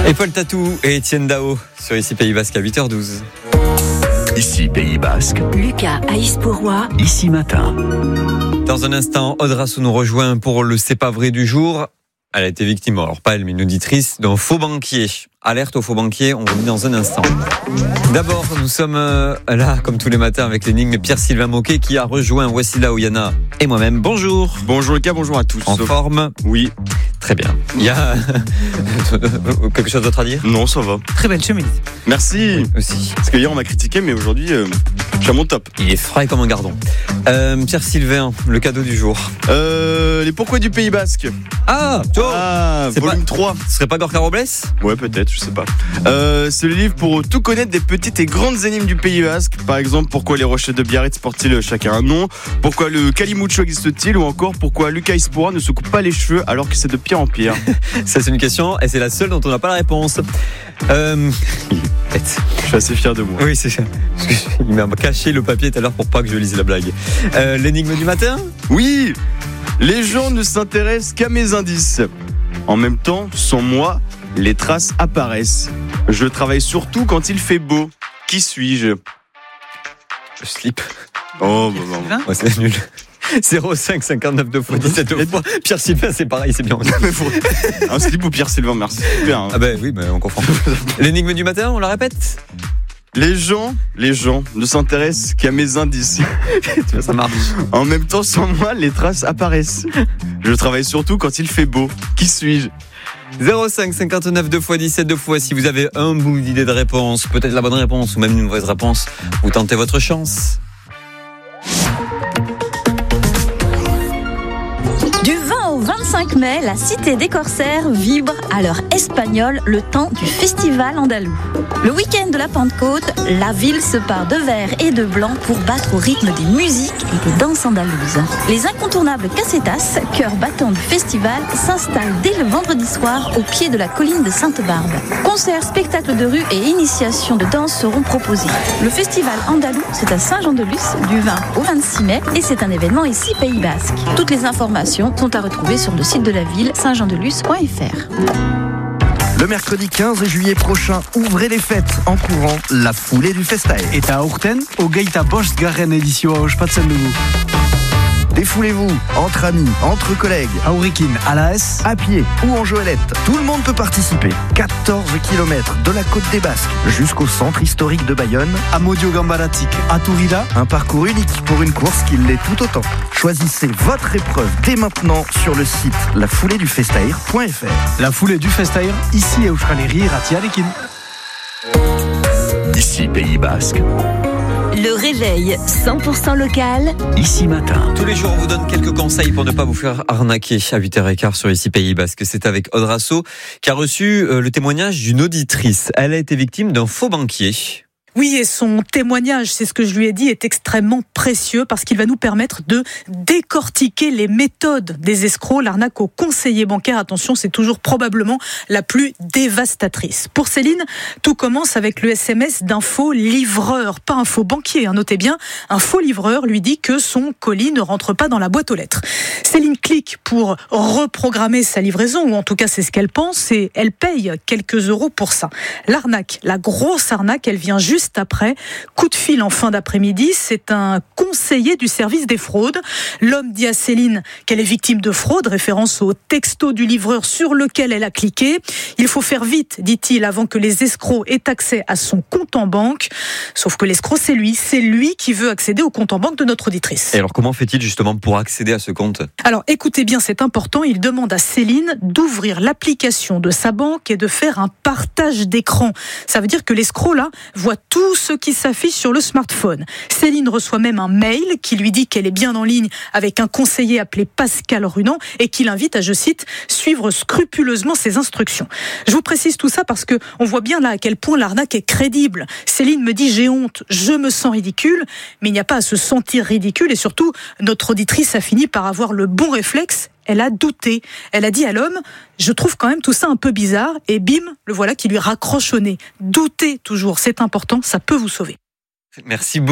Et Paul Tatou et Étienne Dao sur Ici Pays Basque à 8h12. Ici Pays Basque. Lucas Aïs-Pourrois. Ici Matin. Dans un instant, Odrasso nous rejoint pour le C'est pas vrai du jour. Elle a été victime, alors pas elle, mais une auditrice, d'un faux banquier. Alerte aux faux banquiers, on vous dit dans un instant. D'abord, nous sommes là, comme tous les matins, avec l'énigme Pierre-Sylvain Moquet qui a rejoint Wassila Oyana et moi-même. Bonjour. Bonjour Lucas, bonjour à tous. En forme? Oui. Très bien. Il y a quelque chose d'autre à dire? Non, ça va. Très belle chemise. Merci. Oui, aussi. Parce que hier on m'a critiqué, mais aujourd'hui je suis à mon top. Il est frais comme un gardon. Pierre-Sylvain, le cadeau du jour. Les pourquoi du Pays Basque. Ah, toi, c'est volume pas... 3. Ce serait pas Gorka Robles? Ouais, peut-être, je sais pas. C'est le livre pour tout connaître des petites et grandes énigmes du Pays Basque. Par exemple, pourquoi les rochettes de Biarritz portent-ils chacun un nom? Pourquoi le Calimucho existe-t-il? Ou encore, pourquoi Lucas Aïs-Pourrois ne se coupe pas les cheveux alors que c'est de pire en pire? Ça, c'est une question et c'est la seule dont on n'a pas la réponse. Je suis assez fier de moi. Oui, c'est ça. Il m'a caché le papier tout à l'heure pour pas que je lise la blague. L'énigme du matin? Oui. Les gens ne s'intéressent qu'à mes indices. En même temps, sans moi, les traces apparaissent. Je travaille surtout quand il fait beau. Qui suis-je? Le slip. Oh, bah. Ouais, c'est nul. 05 59 2 fois 17 2 fois. Pierre-Sylvain, c'est pareil, c'est bien. Un slip ou Pierre-Sylvain, merci. Super, hein. Ah ben oui, on comprend. L'énigme du matin, on la répète? Les gens ne s'intéressent qu'à mes indices. Tu vois, ça marche. En même temps, sans moi, les traces apparaissent. Je travaille surtout quand il fait beau. Qui suis-je? 05 59 2 fois 17 2 fois. Si vous avez un bout d'idée de réponse, peut-être la bonne réponse ou même une mauvaise réponse, vous tentez votre chance. Du 20 au 25 mai, la Cité des Corsaires vibre à l'heure espagnole le temps du festival andalou. Le week-end de la Pentecôte, la ville se part de vert et de blanc pour battre au rythme des musiques et des danses andalouses. Les incontournables casetas, cœur battant du festival, s'installent dès le vendredi soir au pied de la colline de Sainte-Barbe. Concerts, spectacles de rue et initiations de danse seront proposés. Le festival andalou, c'est à Saint-Jean-de-Luz du 20 au 26 mai et c'est un événement ici Pays Basque. Toutes les informations sont à retrouver sur le site de la ville saintjeandeluz.fr. Le mercredi 15 juillet prochain, ouvrez les fêtes en courant la foulée du Festair. Eta aurten, hogeita bost garren edizioa ospatzen dugu. Défoulez-vous entre amis, entre collègues, Aurrekin ala ez, à pied ou en joëlette. Tout le monde peut participer. 14 km de la côte des Basques jusqu'au centre historique de Bayonne. amodio gambaratik aturira. Un parcours unique pour une course qui l'est tout autant. Choisissez votre épreuve dès maintenant sur le site lafouléedufestair.fr. La foulée du Festair, ici Euskal Herri Ratiarekin. Ici Pays Basque. Le réveil 100% local. Ici Matin. Tous les jours, on vous donne quelques conseils pour ne pas vous faire arnaquer à 8h15 sur Ici Pays Basque. C'est avec Odrasso qui a reçu le témoignage d'une auditrice. Elle a été victime d'un faux banquier. Oui, et son témoignage, c'est ce que je lui ai dit, est extrêmement précieux parce qu'il va nous permettre de décortiquer les méthodes des escrocs. L'arnaque aux conseillers bancaires, attention, c'est toujours probablement la plus dévastatrice. Pour Céline, tout commence avec le SMS d'un faux livreur, pas un faux banquier, notez bien. Un faux livreur lui dit que son colis ne rentre pas dans la boîte aux lettres. Céline clique pour reprogrammer sa livraison, ou en tout cas c'est ce qu'elle pense, et elle paye quelques euros pour ça. L'arnaque, la grosse arnaque, elle vient juste après. Coup de fil en fin d'après-midi, c'est un conseiller du service des fraudes. L'homme dit à Céline qu'elle est victime de fraude, référence au texto du livreur sur lequel elle a cliqué. Il faut faire vite, dit-il, avant que les escrocs aient accès à son compte en banque. Sauf que l'escroc, c'est lui qui veut accéder au compte en banque de notre auditrice. Et alors, comment fait-il justement pour accéder à ce compte? Alors, écoutez bien, c'est important. Il demande à Céline d'ouvrir l'application de sa banque et de faire un partage d'écran. Ça veut dire que l'escroc, là, voit tout ce qui s'affiche sur le smartphone. Céline reçoit même un mail qui lui dit qu'elle est bien en ligne avec un conseiller appelé Pascal Runand et qui l'invite à, je cite, suivre scrupuleusement ses instructions. Je vous précise tout ça parce que on voit bien là à quel point l'arnaque est crédible. Céline me dit j'ai honte, je me sens ridicule, mais il n'y a pas à se sentir ridicule et surtout notre auditrice a fini par avoir le bon réflexe. Elle a douté. Elle a dit à l'homme, je trouve quand même tout ça un peu bizarre. Et bim, le voilà qui lui raccroche au nez. Doutez toujours, c'est important, ça peut vous sauver. Merci beaucoup.